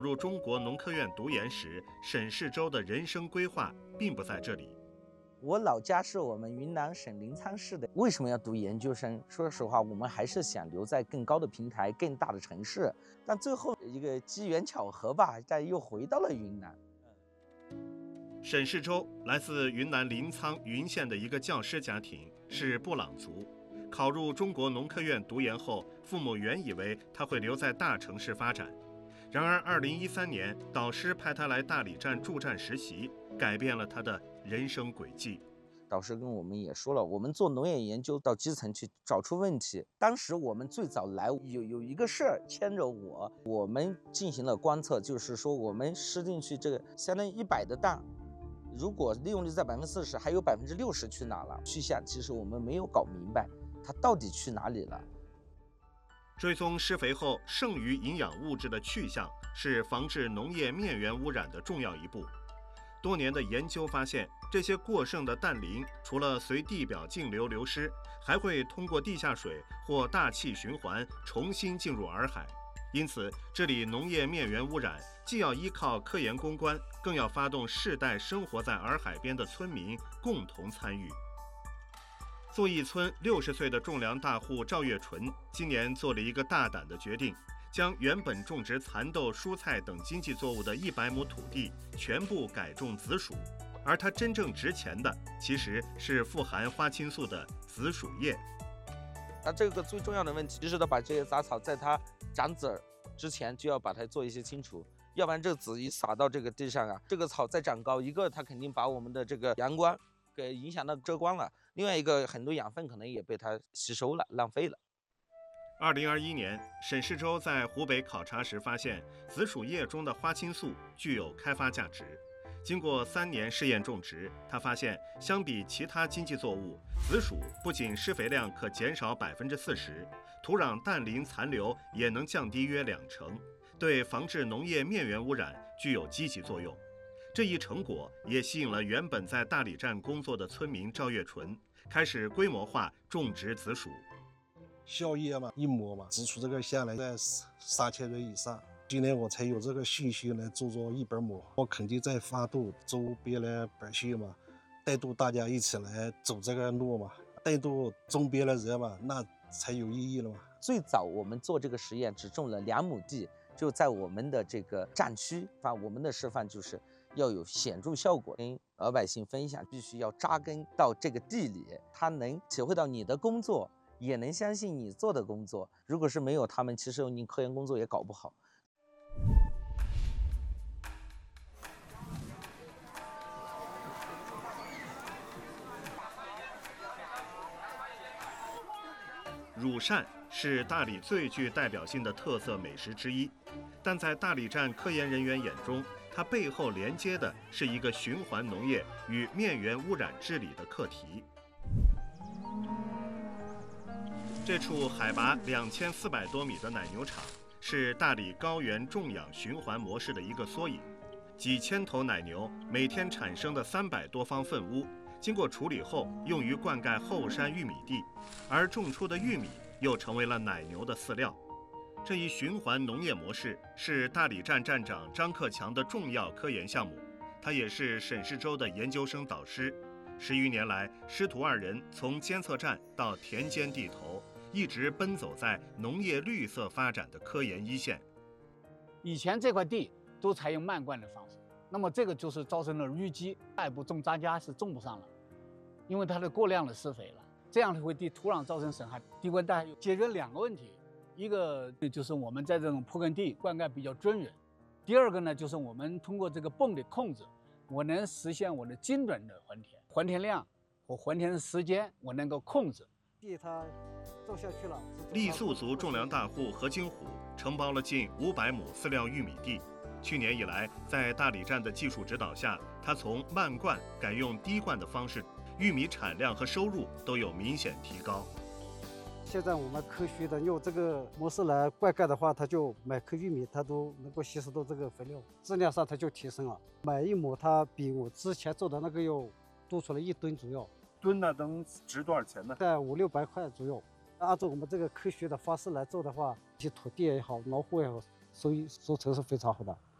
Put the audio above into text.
入中国农科院读研时，沈世洲的人生规划并不在这里。 我老家是我们云南省临沧市的，为什么要读研究生？说实话，我们还是想留在更高的平台、更大的城市，但最后一个机缘巧合吧，但又回到了云南。 沈世洲来自云南临沧云县的一个教师家庭，是布朗族。考入中国农科院读研后，父母原以为他会留在大城市发展。然而2013年，导师派他来大理站驻站实习，改变了他的人生轨迹。 导师跟我们也说了，我们做农业研究到基层去找出问题。当时我们最早来有一个事儿牵着我们进行了观测，就是说我们施进去这个相当于100的氮，如果利用率在40%，还有60%去哪了？去向其实我们没有搞明白，它到底去哪里了。 追踪施肥后剩余营养物质的去向，是防治农业面源污染的重要一步。多年的研究发现，这些过剩的氮磷除了随地表径流流失，还会通过地下水或大气循环重新进入洱海。因此，治理农业面源污染，既要依靠科研攻关，更要发动世代生活在洱海边的村民共同参与。作义村60岁的种粮大户赵月纯今年做了一个大胆的决定，将原本种植蚕豆、蔬菜等经济作物的100亩土地全部改种紫薯，而它真正值钱的其实是富含花青素的紫薯叶。 那这个最重要的问题就是要把这些杂草在它长籽之前就要把它做一些清除，要不然这个籽一撒到这个地上啊，这个草再长高，一个它肯定把我们的这个阳光给影响到遮光了，另外一个很多养分可能也被它吸收了，浪费了。 2021年，沈世洲在湖北考察时发现，紫薯叶中的花青素具有开发价值。经过3年试验种植，他发现相比其他经济作物，紫薯不仅施肥量可减少40%，土壤氮磷残留也能降低约20%，对防治农业面源污染具有积极作用。这一成果也吸引了原本在大理站工作的村民赵月纯，开始规模化种植紫薯。 效益嘛，1亩嘛，紫薯这个下来在3000元以上。今年我才有这个信心来做100亩，我肯定在发动周边的百姓嘛，带动大家一起来走这个路嘛，带动周边的人嘛，那才有意义了嘛。 最早我们做这个实验只种了2亩地，就在我们的这个战区，我们的示范就是要有显著效果，跟老百姓分享，必须要扎根到这个地里，他能体会到你的工作，也能相信你做的工作。如果是没有他们，其实你科研工作也搞不好。 乳扇是大理最具代表性的特色美食之一，但在大理站科研人员眼中，它背后连接的是一个循环农业与面源污染治理的课题。这处海拔2400多米的奶牛场是大理高原种养循环模式的一个缩影。几千头奶牛每天产生的300多方粪污，经过处理后用于灌溉后山玉米地，而种出的玉米又成为了奶牛的饲料。这一循环农业模式是大理站站长张克强的重要科研项目，他也是沈世洲的研究生导师。10余年来，师徒2人从监测站到田间地头，一直奔走在农业绿色发展的科研一线。 以前这块地都采用漫灌的方式，那么这个就是造成了淤积，下一步种渣稼是种不上了，因为它的过量的施肥了，这样会对土壤造成损害。地灌带解决2个问题，一个就是我们在这种坡根地灌溉比较均匀，第二个呢就是我们通过这个泵的控制，我能实现我的精准的还田量和还田的时间我能够控制。 地它种下去了。 傈僳族种粮大户何金虎承包了近500亩饲料玉米地。去年以来，在大理站的技术指导下，他从慢灌改用滴灌的方式，玉米产量和收入都有明显提高。 现在我们科学的用这个模式来灌溉的话，它就每颗玉米它都能够吸收到这个肥料，质量上它就提升了。每1亩它比我之前做的那个要多出来1吨左右。 吨呢能值多少钱呢？ 在500-600块左右。按照我们这个科学的方式来做的话，土地也好，农户也好， 收成是非常好的。